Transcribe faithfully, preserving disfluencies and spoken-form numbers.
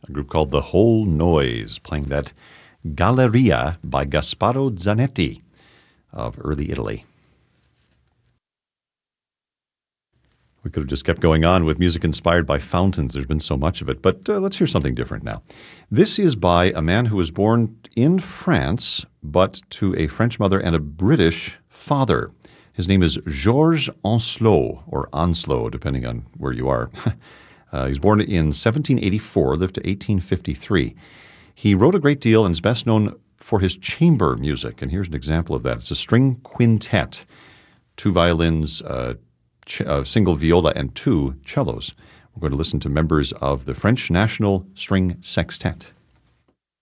a group called The Whole Noise, playing that Galleria by Gasparo Zanetti of early Italy. We could have just kept going on with music inspired by fountains. There's been so much of it. But uh, let's hear something different now. This is by a man who was born in France, but to a French mother and a British father. His name is Georges Ancelot, or Onslow, depending on where you are. uh, he was born in seventeen eighty-four, lived to eighteen fifty-three. He wrote a great deal and is best known for his chamber music. And here's an example of that. It's a string quintet, two violins, uh, a single viola, and two cellos. We're going to listen to members of the French National String Sextet.